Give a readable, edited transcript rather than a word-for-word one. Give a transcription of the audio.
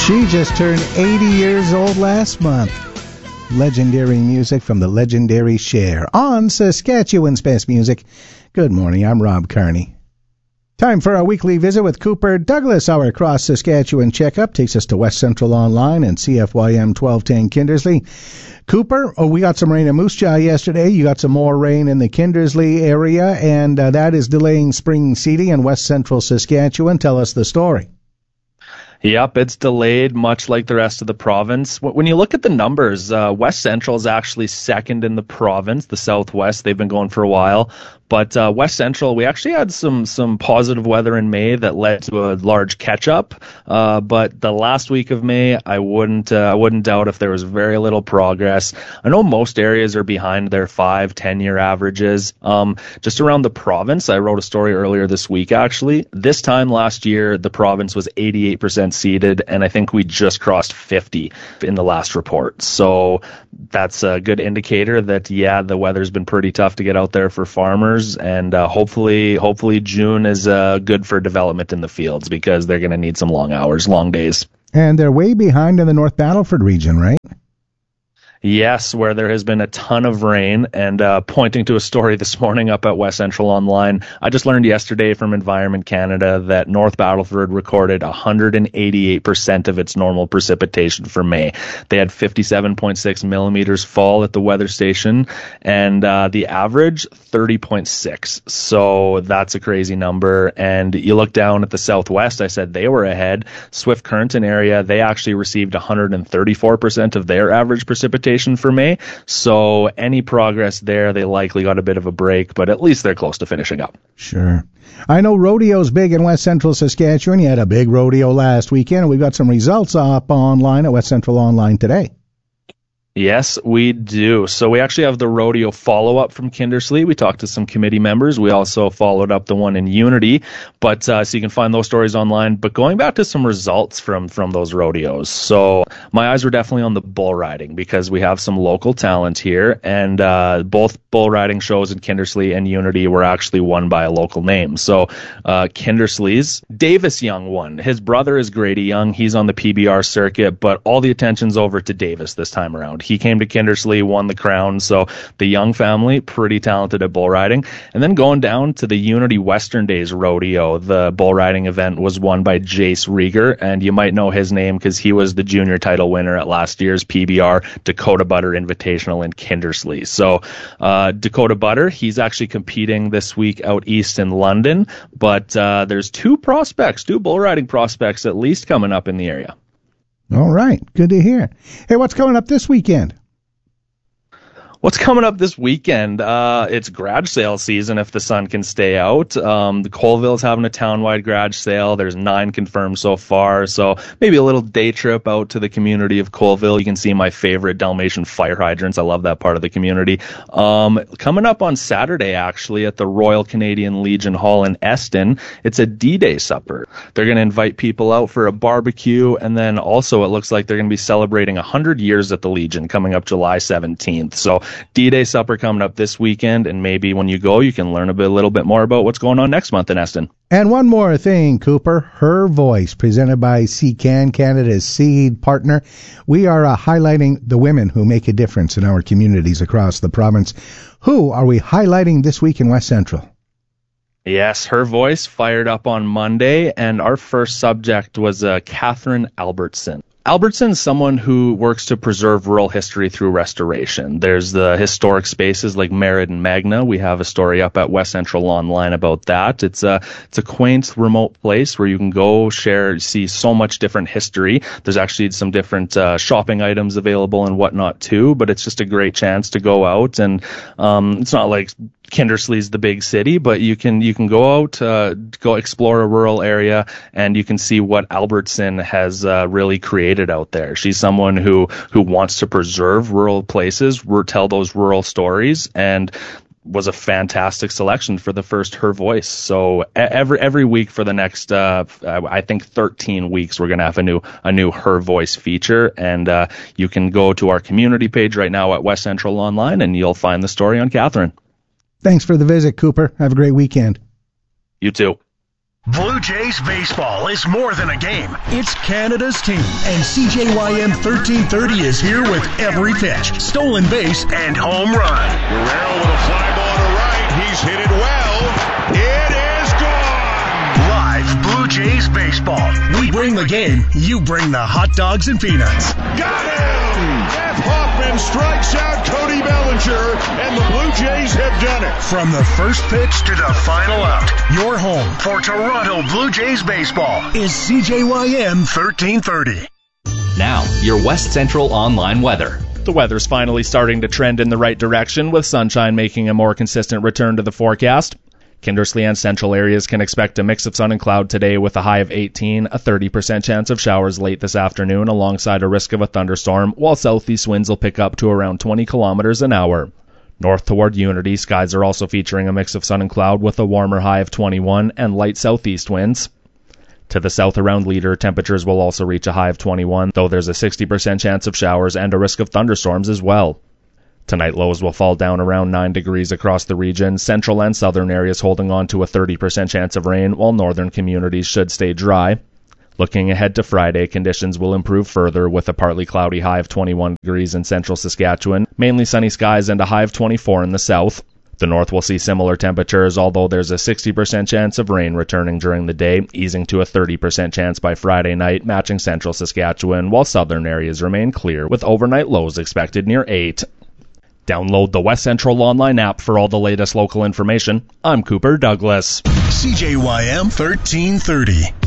She just turned 80 years old last month. Legendary music from the legendary Cher on Saskatchewan's Best Music. Good morning, I'm Rob Carney. Time for our weekly visit with Cooper Douglas. Our Cross Saskatchewan checkup takes us to West Central Online and CFYM 1210 Kindersley. Cooper, we got some rain in Moose Jaw yesterday. You got some more rain in the Kindersley area, and that is delaying spring seeding in West Central Saskatchewan. Tell us the story. Yep, it's delayed, much like the rest of the province. When you look at the numbers, West Central is actually second in the province. The Southwest, they've been going for a while. But West Central, we actually had some positive weather in May that led to a large catch-up. But the last week of May, I wouldn't doubt if there was very little progress. I know most areas are behind their 5-10-year averages. Just around the province, I wrote a story earlier this week, actually. This time last year, the province was 88% seeded, and I think we just crossed 50 in the last report. So that's a good indicator that, yeah, the weather's been pretty tough to get out there for farmers. And hopefully June is good for development in the fields, because they're going to need some long hours, long days. And they're way behind in the North Battleford region, right? Yes, where there has been a ton of rain, and pointing to a story this morning up at West Central Online, I just learned yesterday from Environment Canada that North Battleford recorded 188% of its normal precipitation for May. They had 57.6 millimeters fall at the weather station, and the average 30.6. So that's a crazy number. And you look down at the Southwest, I said they were ahead. Swift Currentine area, they actually received 134% of their average precipitation for May. So any progress there, they likely got a bit of a break, but at least they're close to finishing up. Sure. I know rodeo's big in West Central Saskatchewan. You had a big rodeo last weekend, and we've got some results up online at West Central Online today. Yes, we do. So we actually have the rodeo follow-up from Kindersley. We talked to some committee members. We also followed up the one in Unity, but so you can find those stories online. But going back to some results from those rodeos. So my eyes were definitely on the bull riding, because we have some local talent here, and both bull riding shows in Kindersley and Unity were actually won by a local name. So Kindersley's Davis Young won. His brother is Grady Young. He's on the PBR circuit, but all the attention's over to Davis this time around. He came to Kindersley, won the crown. So the Young family, pretty talented at bull riding. And then going down to the Unity Western Days Rodeo, the bull riding event was won by Jace Rieger. And you might know his name because he was the junior title winner at last year's PBR Dakota Butter Invitational in Kindersley. So Dakota Butter, he's actually competing this week out east in London. But there's two bull riding prospects at least coming up in the area. All right. Good to hear. Hey, what's coming up this weekend? What's coming up this weekend? It's garage sale season if the sun can stay out. The Colville's having a townwide garage sale. There's 9 confirmed so far. So maybe a little day trip out to the community of Colville. You can see my favorite Dalmatian fire hydrants. I love that part of the community. Coming up on Saturday, actually, at the Royal Canadian Legion Hall in Eston, it's a D-Day supper. They're going to invite people out for a barbecue. And then also it looks like they're going to be celebrating 100 years at the Legion coming up July 17th. So D-Day supper coming up this weekend, and maybe when you go, you can learn a little bit more about what's going on next month in Eston. And one more thing, Cooper, Her Voice, presented by CCAN, Canada's seed partner. We are highlighting the women who make a difference in our communities across the province. Who are we highlighting this week in West Central? Yes, Her Voice fired up on Monday, and our first subject was Catherine Albertson. Albertson's someone who works to preserve rural history through restoration. There's the historic spaces like Merritt and Magna. We have a story up at West Central Online about that. It's a quaint, remote place where you can go see so much different history. There's actually some different shopping items available and whatnot too, but it's just a great chance to go out, and it's not like Kindersley's the big city, but you can go out, go explore a rural area, and you can see what Albertson has really created out there. She's someone who wants to preserve rural places, tell those rural stories, and was a fantastic selection for the first Her Voice. So every week for the next, I think 13 weeks, we're going to have a new Her Voice feature. And you can go to our community page right now at West Central Online, and you'll find the story on Catherine. Thanks for the visit, Cooper. Have a great weekend. You too. Blue Jays baseball is more than a game. It's Canada's team. And CJYM 1330 is here with every pitch, stolen base, and home run. Guerrero with a fly ball to right. He's hit it well. It is gone. Live Blue Jays baseball. We bring the game. You bring the hot dogs and peanuts. Got him! Jeff Hoffman strikes out Cody Bellinger, and the Blue Jays have done it. From the first pitch to the final out, your home for Toronto Blue Jays baseball is CJYM 1330. Now, your West Central online weather. The weather's finally starting to trend in the right direction, with sunshine making a more consistent return to the forecast. Kindersley and central areas can expect a mix of sun and cloud today with a high of 18, a 30% chance of showers late this afternoon alongside a risk of a thunderstorm, while southeast winds will pick up to around 20 kilometers an hour. North toward Unity, skies are also featuring a mix of sun and cloud with a warmer high of 21 and light southeast winds. To the south around Leader, temperatures will also reach a high of 21, though there's a 60% chance of showers and a risk of thunderstorms as well. Tonight lows will fall down around 9 degrees across the region, central and southern areas holding on to a 30% chance of rain, while northern communities should stay dry. Looking ahead to Friday, conditions will improve further with a partly cloudy high of 21 degrees in central Saskatchewan, mainly sunny skies and a high of 24 in the south. The north will see similar temperatures, although there's a 60% chance of rain returning during the day, easing to a 30% chance by Friday night, matching central Saskatchewan, while southern areas remain clear, with overnight lows expected near 8. Download the West Central online app for all the latest local information. I'm Cooper Douglas. CJYM 1330.